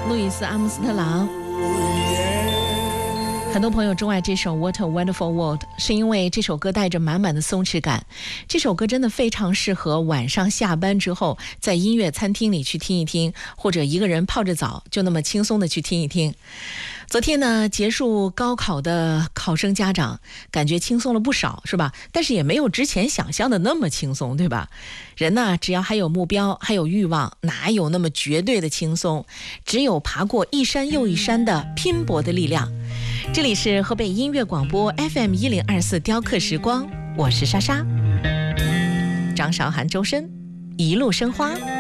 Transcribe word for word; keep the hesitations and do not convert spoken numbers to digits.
路易斯·阿姆斯特朗。很多朋友钟爱这首 What a Wonderful World， 是因为这首歌带着满满的松弛感。这首歌真的非常适合晚上下班之后在音乐餐厅里去听一听，或者一个人泡着澡就那么轻松的去听一听。昨天呢，结束高考的考生家长感觉轻松了不少，是吧？但是也没有之前想象的那么轻松，对吧？人呢，只要还有目标，还有欲望，哪有那么绝对的轻松？只有爬过一山又一山的拼搏的力量。这里是河北音乐广播 F M 一零二四雕刻时光，我是莎莎。张韶涵、周深，一路生花。